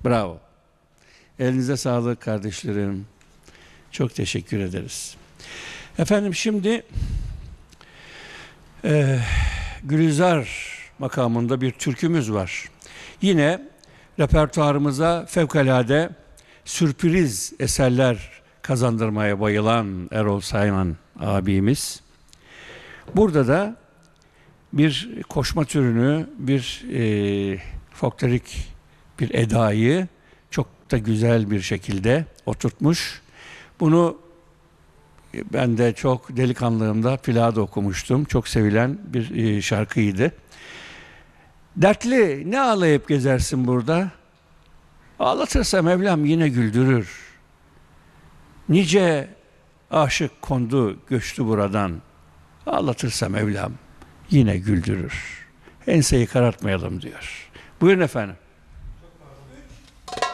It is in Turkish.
Bravo. Elinize sağlık kardeşlerim. Çok teşekkür ederiz. Efendim şimdi Gülizar makamında bir türkümüz var. Yine repertuarımıza fevkalade sürpriz eserler kazandırmaya bayılan Erol Sayman abimiz. Burada da bir koşma türünü, bir folklorik bir edayı çok da güzel bir şekilde oturtmuş. Bunu ben de çok delikanlığımda plada okumuştum. Çok sevilen bir şarkıydı. Dertli ne ağlayıp gezersin burada? Ağlatırsa Mevlam yine güldürür. Nice aşık kondu göçtü buradan. Ağlatırsa Mevlam yine güldürür. Enseyi karartmayalım diyor. Buyurun efendim.